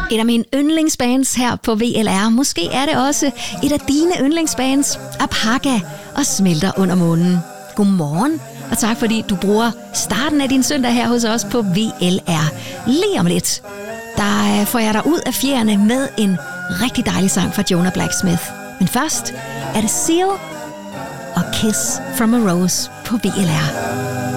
Et af mine yndlingsbands her på VLR. Måske er det også et af dine yndlingsbands, Aphaga og Smelter under månen. Godmorgen, og tak fordi du bruger starten af din søndag her hos os på VLR. Lige om lidt, der får jeg dig ud af fjerne med en rigtig dejlig sang fra Jonah Blacksmith. Men først er det Seal og Kiss from a Rose på VLR.